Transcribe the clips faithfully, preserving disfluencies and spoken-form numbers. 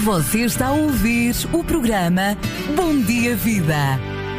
Você está a ouvir o programa Bom Dia Vida.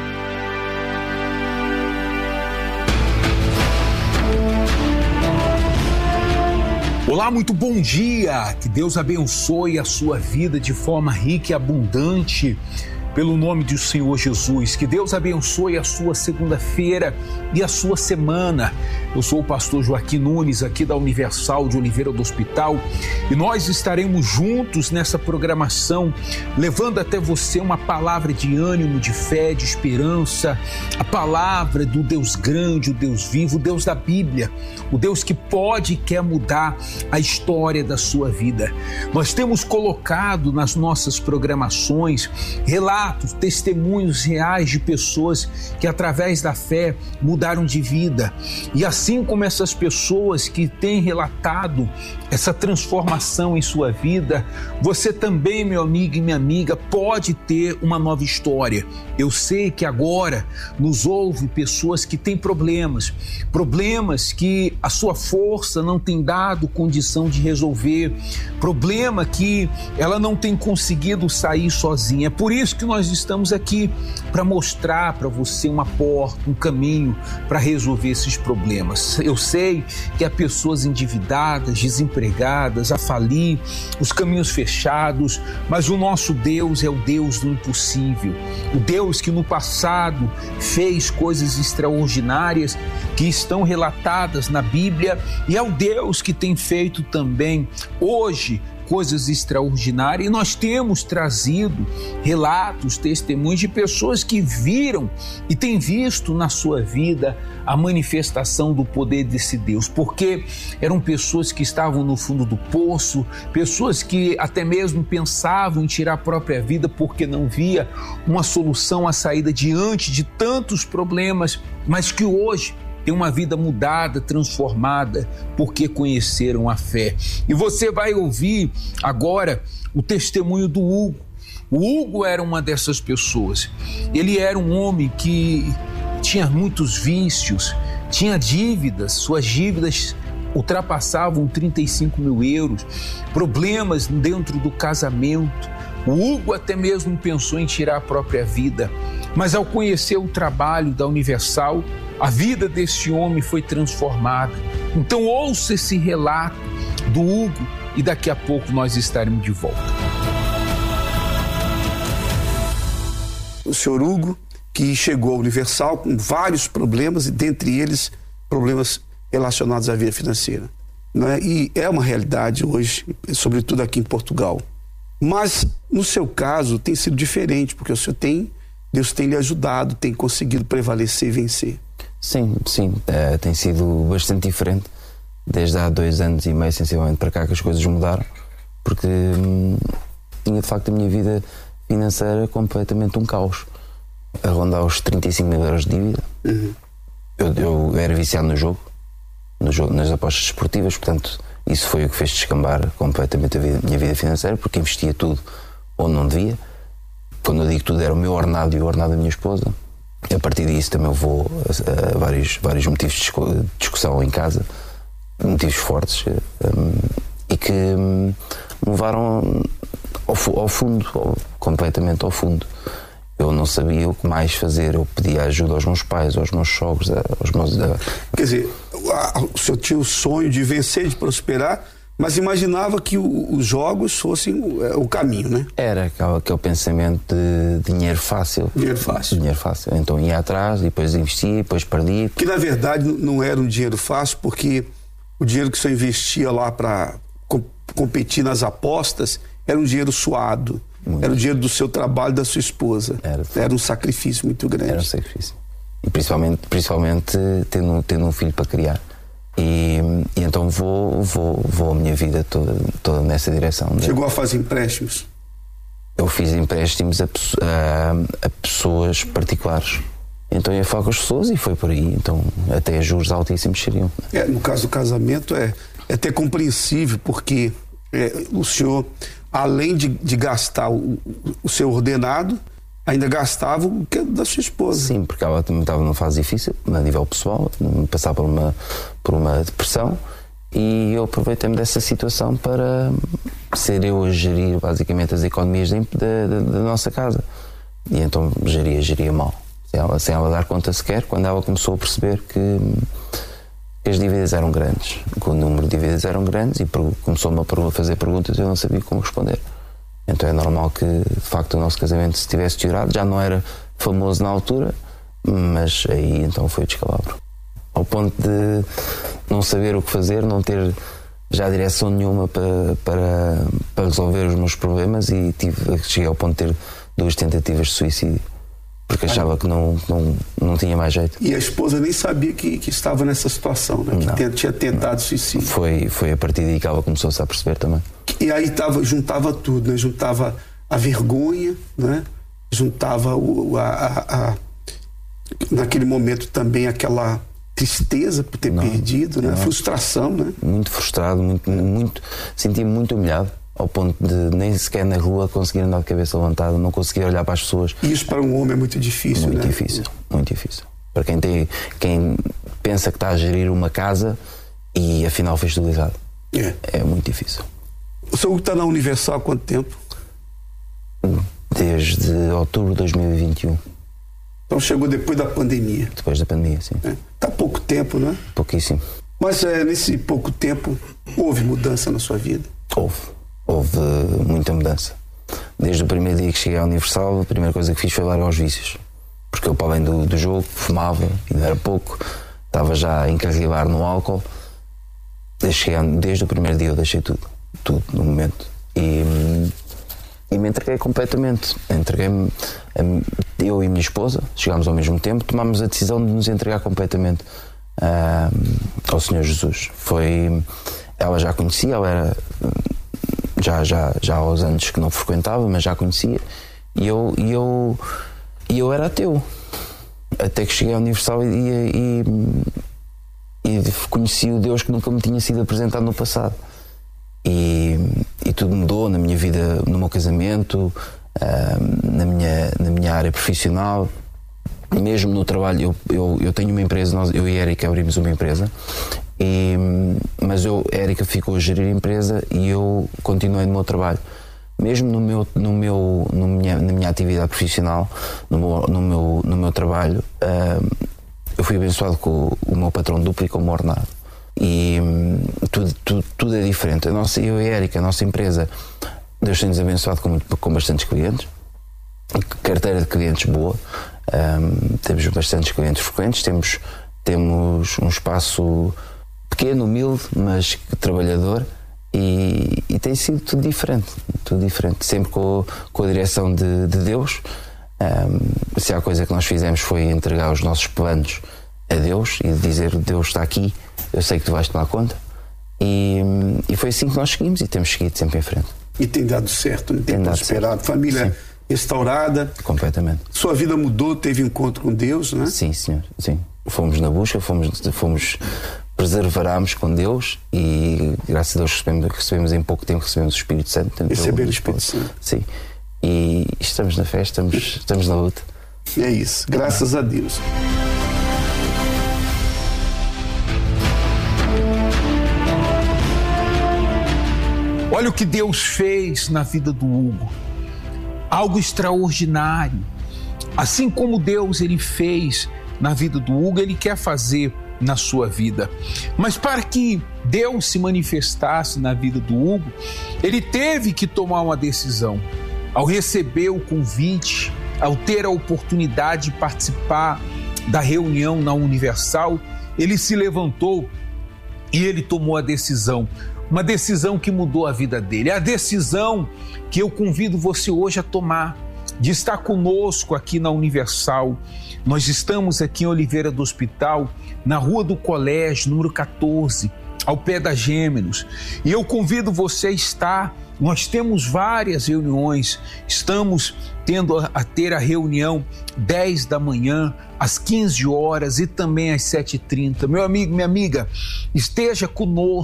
Olá, muito bom dia! Que Deus abençoe a sua vida de forma rica e abundante. Pelo nome do Senhor Jesus, que Deus abençoe a sua segunda-feira e a sua semana. Eu sou o pastor Joaquim Nunes, aqui da Universal de Oliveira do Hospital, e nós estaremos juntos nessa programação, levando até você uma palavra de ânimo, de fé, de esperança, a palavra do Deus grande, o Deus vivo, o Deus da Bíblia, o Deus que pode e quer mudar a história da sua vida. Nós temos colocado nas nossas programações relatos, testemunhos reais de pessoas que através da fé mudaram de vida. E assim como essas pessoas que têm relatado essa transformação em sua vida, você também, meu amigo e minha amiga, pode ter uma nova história. Eu sei que agora nos ouve pessoas que têm problemas, problemas que a sua força não tem dado condição de resolver, problema que ela não tem conseguido sair sozinha. É por isso que nós estamos aqui, para mostrar para você uma porta, um caminho para resolver esses problemas. Eu sei que há pessoas endividadas, desempregadas, a falir, os caminhos fechados, mas o nosso Deus é o Deus do impossível. O Deus que no passado fez coisas extraordinárias que estão relatadas na Bíblia, e é o Deus que tem feito também hoje coisas extraordinárias. E nós temos trazido relatos, testemunhos de pessoas que viram e têm visto na sua vida a manifestação do poder desse Deus, porque eram pessoas que estavam no fundo do poço, pessoas que até mesmo pensavam em tirar a própria vida porque não via uma solução, a saída diante de tantos problemas, mas que hoje tem uma vida mudada, transformada, porque conheceram a fé. E você vai ouvir agora o testemunho do Hugo. O Hugo era uma dessas pessoas. Ele era um homem que tinha muitos vícios, tinha dívidas, suas dívidas ultrapassavam trinta e cinco mil euros, problemas dentro do casamento. O Hugo até mesmo pensou em tirar a própria vida, mas ao conhecer o trabalho da Universal, a vida desse homem foi transformada. Então ouça esse relato do Hugo e daqui a pouco nós estaremos de volta. O senhor Hugo, que chegou à Universal com vários problemas, e dentre eles problemas relacionados à vida financeira, né? E é uma realidade hoje, sobretudo aqui em Portugal. Mas no seu caso tem sido diferente, porque o senhor tem, Deus tem lhe ajudado, tem conseguido prevalecer e vencer. Sim, sim, é, tem sido bastante diferente desde há dois anos e meio, sensivelmente, para cá, que as coisas mudaram, porque hum, tinha de facto a minha vida financeira completamente um caos, a rondar os trinta e cinco mil euros de dívida. Uhum. eu, eu era viciado no jogo, no jogo, nas apostas esportivas, portanto isso foi o que fez descambar completamente a vida, minha vida financeira, porque investia tudo onde não devia. Quando eu digo tudo, era o meu ordenado e o ordenado da minha esposa. A partir disso também vou a, a vários, vários motivos de discussão em casa, motivos fortes, um, e que um, me levaram ao, ao fundo, ao, completamente ao fundo. Eu não sabia o que mais fazer, eu pedia ajuda aos meus pais, aos meus sogros, aos meus... Quer dizer, o senhor tinha o sonho de vencer, de prosperar, mas imaginava que o, os jogos fossem o, o caminho, né? Era aquele, aquele pensamento de dinheiro fácil. Dinheiro fácil. Dinheiro fácil. Então ia atrás, e depois investia, e depois perdia. Que na verdade não era um dinheiro fácil, porque o dinheiro que o senhor investia lá para com, competir nas apostas era um dinheiro suado. Muito. Era o dinheiro do seu trabalho, da sua esposa. Era, era um sacrifício muito grande. Era um sacrifício. E principalmente, principalmente tendo, tendo um filho para criar. E, e então vou, vou, vou a minha vida toda, toda nessa direção. Chegou a fazer empréstimos? Eu fiz empréstimos a, a, a pessoas particulares. Então eu ia falar com as pessoas e foi por aí. Então até juros altíssimos seriam. É, no caso do casamento é, é até compreensível, porque é, o senhor, além de, de gastar o, o seu ordenado, ainda gastava o que é da sua esposa. Sim, porque ela também estava numa fase difícil, a nível pessoal, passava por uma, por uma depressão, e eu aproveitei-me dessa situação para, ser eu a gerir basicamente as economias da, da, da nossa casa. E então geria, geria mal. Sem ela, sem ela dar conta sequer, quando ela começou a perceber que, que as dívidas eram grandes, que o número de dívidas eram grandes, e começou-me a fazer perguntas e eu não sabia como responder. Então é normal que, de facto, o nosso casamento se tivesse deteriorado. Já não era famoso na altura, mas aí então foi o descalabro. Ao ponto de não saber o que fazer, não ter já direção nenhuma para, para, para resolver os meus problemas, e tive, cheguei ao ponto de ter duas tentativas de suicídio, porque achava que não, não, não tinha mais jeito. E a esposa nem sabia que, que estava nessa situação, né? Que não, tinha tentado não. suicídio. Foi, foi a partir daí que ela começou-se a perceber também. E aí tava, juntava tudo, né? Juntava a vergonha, né? Juntava o, a, a, a, naquele momento também aquela tristeza por ter não, perdido, né? Frustração, né? Muito frustrado, muito, muito, senti-me muito humilhado, ao ponto de nem sequer na rua conseguir andar de cabeça levantada, não conseguir olhar para as pessoas. E isso para um homem é muito difícil, muito né? Muito difícil, muito difícil. Para quem, tem, quem pensa que está a gerir uma casa e afinal fez tudo errado. É. É muito difícil. O senhor está na Universal há quanto tempo? Desde outubro de dois mil e vinte e um. Então chegou depois da pandemia. Depois da pandemia, sim. É. Tá pouco tempo, né? Pouquíssimo. Mas é, nesse pouco tempo, houve mudança na sua vida? Houve. Houve muita mudança. Desde o primeiro dia que cheguei à Universal, a primeira coisa que fiz foi largar aos vícios. Porque eu, para além do, do jogo, fumava, e não era pouco, estava já a encarrilar no álcool. Deixei, desde o primeiro dia eu deixei tudo. Tudo, no momento. E... E me entreguei completamente. Entreguei-me, eu e minha esposa, chegámos ao mesmo tempo, tomámos a decisão de nos entregar completamente uh, ao Senhor Jesus. Foi, ela já conhecia, ela era, já, já, já há uns anos que não frequentava, mas já conhecia, e eu, e eu, e eu era ateu. Até que cheguei à Universal e, e, e, e conheci o Deus que nunca me tinha sido apresentado no passado. E, e tudo mudou na minha vida, no meu casamento, uh, na, minha, na minha área profissional, mesmo no trabalho. Eu, eu, eu tenho uma empresa, nós, eu e a Érica abrimos uma empresa, e, mas eu, a Érica ficou a gerir a empresa e eu continuei no meu trabalho. Mesmo no meu, no meu, no minha, na minha atividade profissional, no meu, no meu, no meu trabalho, uh, eu fui abençoado com o, o meu patrão duplicou o meu ordenado. E hum, tudo, tudo, tudo é diferente. A nossa, eu e a Érica, a nossa empresa, Deus tem-nos abençoado com, muito, com bastantes clientes, carteira de clientes boa, um, temos bastantes clientes frequentes, temos, temos um espaço pequeno, humilde, mas trabalhador, e, e tem sido tudo diferente, tudo diferente, sempre com, com a direção de, de Deus. Um, se há coisa que nós fizemos foi entregar os nossos planos a Deus e dizer: Deus está aqui, eu sei que tu vais tomar conta, e, e foi assim que nós seguimos e temos seguido sempre em frente. E tem dado certo, não tem, tem prosperado, família sim. Restaurada. Completamente. Sua vida mudou, teve encontro com Deus, né? Sim, senhor, sim. Fomos na busca, fomos, fomos perseverámos com Deus e graças a Deus recebemos, recebemos em pouco tempo, recebemos o Espírito Santo. Receber o Espírito Santo. Sim. E estamos na fé, estamos, estamos na luta. E é isso, graças a Deus. Olha o que Deus fez na vida do Hugo. Algo extraordinário. Assim como Deus ele fez na vida do Hugo, ele quer fazer na sua vida. Mas para que Deus se manifestasse na vida do Hugo, ele teve que tomar uma decisão. Ao receber o convite, ao ter a oportunidade de participar da reunião na Universal, ele se levantou e ele tomou a decisão. Uma decisão que mudou a vida dele. É a decisão que eu convido você hoje a tomar, de estar conosco aqui na Universal. Nós estamos aqui em Oliveira do Hospital, na Rua do Colégio, número catorze, ao pé da Gêmeos. E eu convido você a estar. Nós temos várias reuniões, estamos tendo a, a ter a reunião dez da manhã, às quinze horas e também às sete e trinta. Meu amigo, minha amiga, esteja conosco.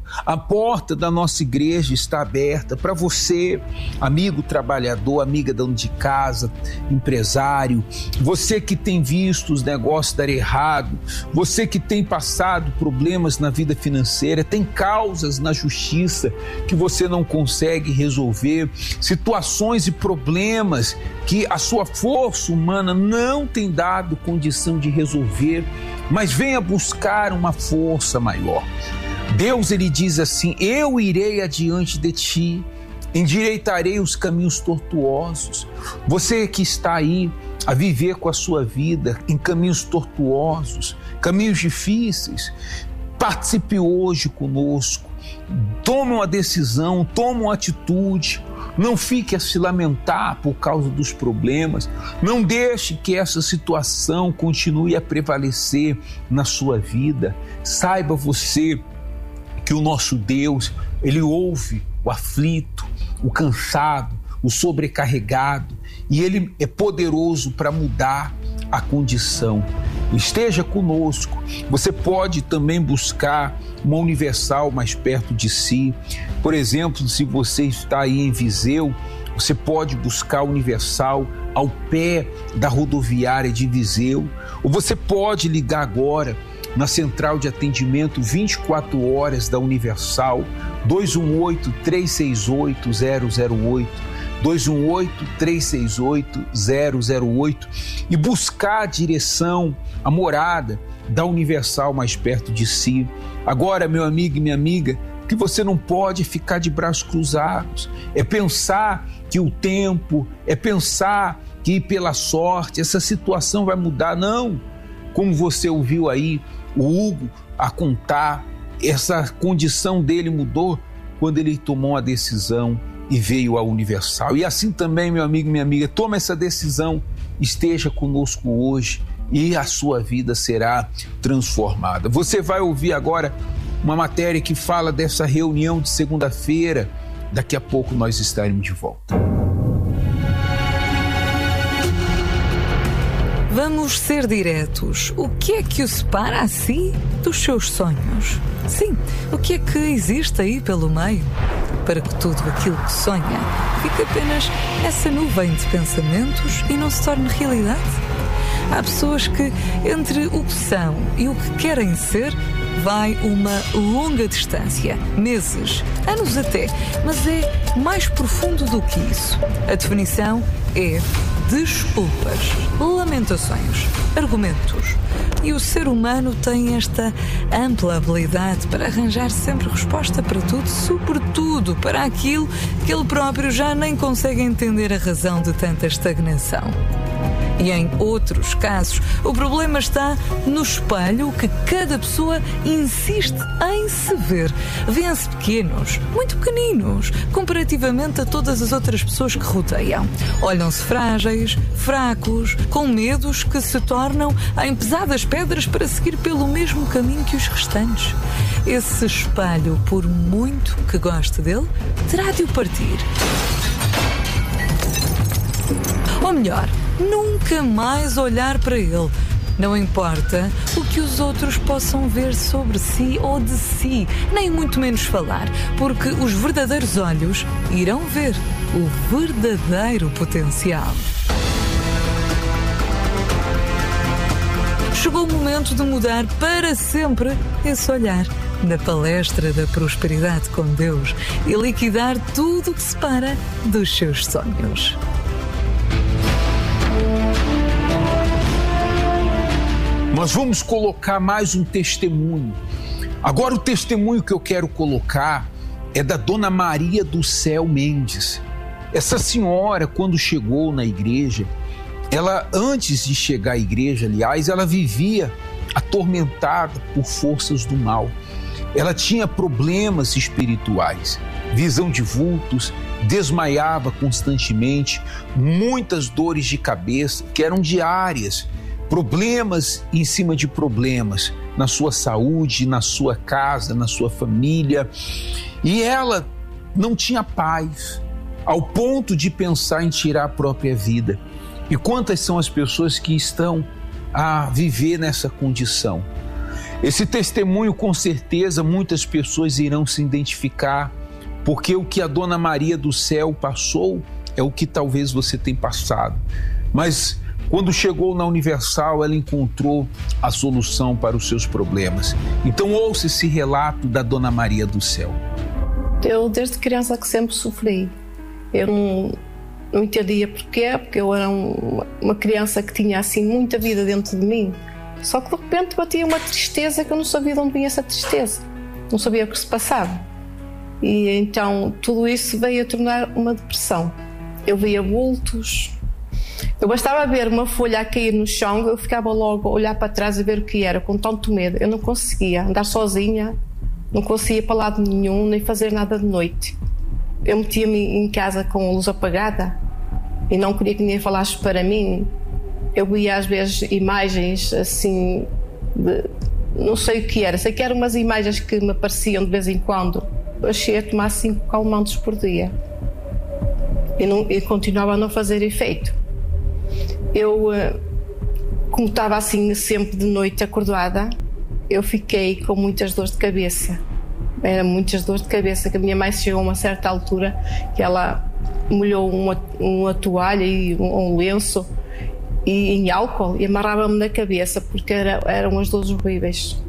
A porta da nossa igreja está aberta para você, amigo trabalhador, amiga dona de casa, empresário, você que tem visto os negócios dar errado, você que tem passado problemas na vida financeira, tem causas na justiça que você não consegue resolver, situações e problemas que a sua força humana não tem dado condição de resolver, mas venha buscar uma força maior. Deus, ele diz assim: eu irei adiante de ti, endireitarei os caminhos tortuosos. Você que está aí a viver com a sua vida em caminhos tortuosos, caminhos difíceis, participe hoje conosco, tome uma decisão, tome uma atitude. Não fique a se lamentar por causa dos problemas. Não deixe que essa situação continue a prevalecer na sua vida. Saiba você que o nosso Deus, ele ouve o aflito, o cansado, o sobrecarregado, e ele é poderoso para mudar a condição. Esteja conosco. Você pode também buscar uma Universal mais perto de si. Por exemplo, se você está aí em Viseu, você pode buscar a Universal ao pé da rodoviária de Viseu, ou você pode ligar agora na central de atendimento vinte e quatro horas da Universal, dois um oito, três seis oito, zero zero oito, dois um oito, três seis oito, zero zero oito, e buscar a direção, a morada da Universal mais perto de si. Agora, meu amigo e minha amiga, que você não pode ficar de braços cruzados, é pensar que o tempo, é pensar que pela sorte essa situação vai mudar. Não, como você ouviu aí o Hugo a contar, essa condição dele mudou quando ele tomou a decisão e veio à Universal. E assim também, meu amigo e minha amiga, toma essa decisão, esteja conosco hoje e a sua vida será transformada. Você vai ouvir agora uma matéria que fala dessa reunião de segunda-feira. Daqui a pouco nós estaremos de volta. Vamos ser diretos. O que é que o separa a si dos seus sonhos? Sim, o que é que existe aí pelo meio? Para que tudo aquilo que sonha fique apenas essa nuvem de pensamentos e não se torne realidade? Há pessoas que, entre o que são e o que querem ser, vai uma longa distância, meses, anos até, mas é mais profundo do que isso. A definição é desculpas, lamentações, argumentos. E o ser humano tem esta ampla habilidade para arranjar sempre resposta para tudo, sobretudo para aquilo que ele próprio já nem consegue entender a razão de tanta estagnação. E em outros casos, o problema está no espelho que cada pessoa insiste em se ver. Vêem-se pequenos, muito pequeninos, comparativamente a todas as outras pessoas que rodeiam. Olham-se frágeis, fracos, com medos que se tornam em pesadas pedras para seguir pelo mesmo caminho que os restantes. Esse espelho, por muito que goste dele, terá de o partir. Ou melhor, nunca mais olhar para ele. Não importa o que os outros possam ver sobre si ou de si, nem muito menos falar, porque os verdadeiros olhos irão ver o verdadeiro potencial. Chegou o momento de mudar para sempre esse olhar na palestra da prosperidade com Deus e liquidar tudo o que separa dos seus sonhos. Nós vamos colocar mais um testemunho. Agora o testemunho que eu quero colocar é da Dona Maria do Céu Mendes. Essa senhora, quando chegou na igreja, ela, antes de chegar à igreja, aliás, ela vivia atormentada por forças do mal. Ela tinha problemas espirituais, visão de vultos, desmaiava constantemente, muitas dores de cabeça que eram diárias, problemas em cima de problemas na sua saúde, na sua casa, na sua família. E ela não tinha paz, ao ponto de pensar em tirar a própria vida. E quantas são as pessoas que estão a viver nessa condição? Esse testemunho, com certeza, muitas pessoas irão se identificar, porque o que a Dona Maria do Céu passou é o que talvez você tenha passado. Mas quando chegou na Universal, ela encontrou a solução para os seus problemas. Então ouça esse relato da Dona Maria do Céu. Eu, desde criança, que sempre sofri. Eu não, não entendia porquê, porque eu era um, uma criança que tinha assim muita vida dentro de mim. Só que de repente batia uma tristeza que eu não sabia de onde vinha essa tristeza. Não sabia o que se passava. E então tudo isso veio a tornar uma depressão. Eu via vultos. Eu bastava ver uma folha a cair no chão, eu ficava logo a olhar para trás a ver o que era, com tanto medo. Eu não conseguia andar sozinha, não conseguia ir para lado nenhum, nem fazer nada de noite. Eu metia-me em casa com a luz apagada e não queria que ninguém falasse para mim. Eu via às vezes imagens assim, de, não sei o que era, sei que eram umas imagens que me apareciam de vez em quando. Eu cheguei a tomar cinco calmantes por dia e, não, e continuava a não fazer efeito. Eu, como estava assim sempre de noite acordada, eu fiquei com muitas dores de cabeça. Era muitas dores de cabeça, que a minha mãe chegou a uma certa altura que ela molhou uma, uma toalha e um, um lenço e, em álcool e amarrava-me na cabeça porque era, eram as dores horríveis.